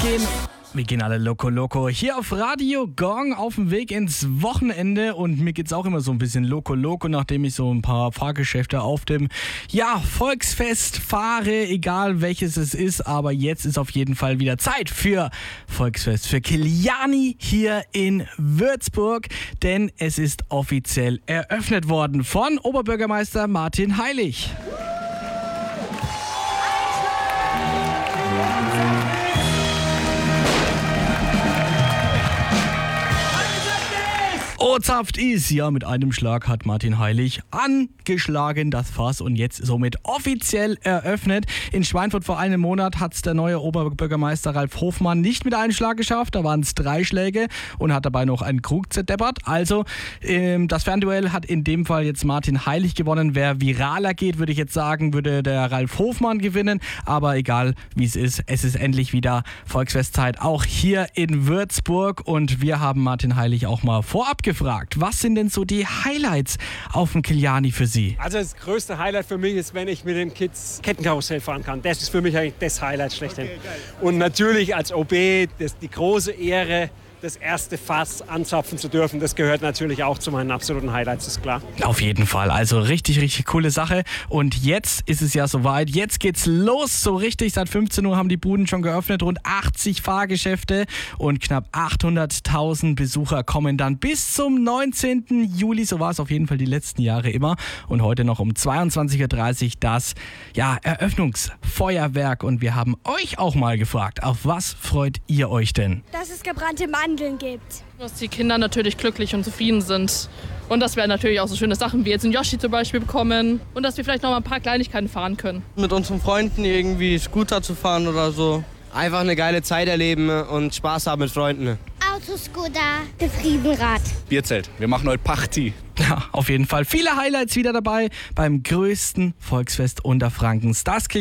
Wir gehen alle loco hier auf Radio Gong auf dem Weg ins Wochenende und mir geht's auch immer so ein bisschen loco, nachdem ich so ein paar Fahrgeschäfte auf dem Volksfest fahre, egal welches es ist, aber jetzt ist auf jeden Fall wieder Zeit für Volksfest, für Kiliani hier in Würzburg, denn es ist offiziell eröffnet worden von Oberbürgermeister Martin Heilig. Ozapft ist, ja, mit einem Schlag hat Martin Heilig angeschlagen das Fass und jetzt somit offiziell eröffnet. In Schweinfurt vor einem Monat hat es der neue Oberbürgermeister Ralf Hofmann nicht mit einem Schlag geschafft, da waren es 3 Schläge und hat dabei noch einen Krug zerdeppert. Also das Fernduell hat in dem Fall jetzt Martin Heilig gewonnen. Wer viraler geht, würde ich jetzt sagen, würde der Ralf Hofmann gewinnen, aber egal wie es ist endlich wieder Volksfestzeit, auch hier in Würzburg und wir haben Martin Heilig auch mal vorab gefragt, was sind denn so die Highlights auf dem Kiliani für Sie? Also das größte Highlight für mich ist, wenn ich mit den Kids Kettenkarussell fahren kann. Das ist für mich eigentlich das Highlight schlechthin. Okay, und natürlich als OB die große Ehre, das erste Fass anzapfen zu dürfen, das gehört natürlich auch zu meinen absoluten Highlights, ist klar. Auf jeden Fall, also richtig coole Sache. Und jetzt ist es ja soweit, jetzt geht's los, so richtig. Seit 15 Uhr haben die Buden schon geöffnet, rund 80 Fahrgeschäfte und knapp 800.000 Besucher kommen dann bis zum 19. Juli. So war es auf jeden Fall die letzten Jahre immer. Und heute noch um 22.30 Uhr das Eröffnungsfeuerwerk. Und wir haben euch auch mal gefragt, auf was freut ihr euch denn? Dass es gebrannte Mandeln gibt. Dass die Kinder natürlich glücklich und zufrieden sind. Und dass wir natürlich auch so schöne Sachen wie jetzt einen Yoshi zum Beispiel bekommen. Und dass wir vielleicht noch mal ein paar Kleinigkeiten fahren können. Mit unseren Freunden irgendwie Scooter zu fahren oder so. Einfach eine geile Zeit erleben und Spaß haben mit Freunden. Autoscooter, Getriebenrad. Bierzelt. Wir machen heute Party. Ja, auf jeden Fall viele Highlights wieder dabei beim größten Volksfest Unterfrankens. Das